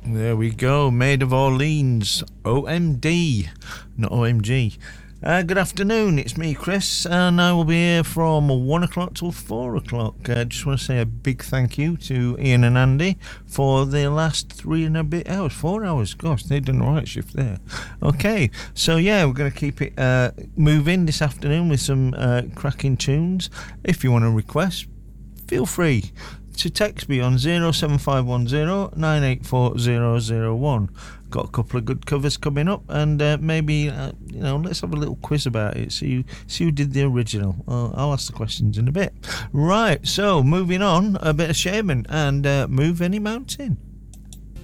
There we go. Maid of Orleans. OMD. Not OMG. Good afternoon. It's me, Chris, and I will be here from 1 o'clock till 4 o'clock. Just want to say a big thank you to Ian and Andy for the last 3 and a bit hours. 4 hours. Gosh, they've done the right shift there. Okay. So, yeah, we're going to keep it moving this afternoon with some cracking tunes. If you want to request, feel free to text me on 07510 984001. Got a couple of good covers coming up, and maybe let's have a little quiz about it. See who did the original. I'll ask the questions in a bit. Right, so moving on, a bit of Shaman and Move Any Mountain.